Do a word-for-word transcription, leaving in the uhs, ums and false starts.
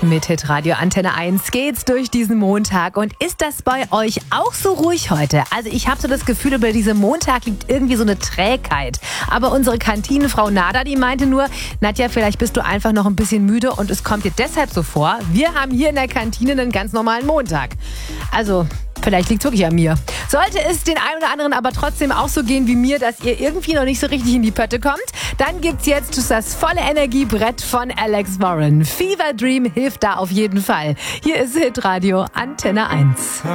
Mit Hitradio Antenne eins geht's durch diesen Montag. Und ist das bei euch auch so ruhig heute? Also ich habe so das Gefühl, über diesem Montag liegt irgendwie so eine Trägheit. Aber unsere Kantinenfrau Nada, die meinte nur, Nadja, vielleicht bist du einfach noch ein bisschen müde und es kommt dir deshalb so vor, wir haben hier in der Kantine einen ganz normalen Montag. Also vielleicht liegt es wirklich an mir. Sollte es den einen oder anderen aber trotzdem auch so gehen wie mir, dass ihr irgendwie noch nicht so richtig in die Pötte kommt, dann gibt's jetzt das volle Energiebrett von Alex Warren. Fever Dream hilft da auf jeden Fall. Hier ist Hitradio Antenne eins.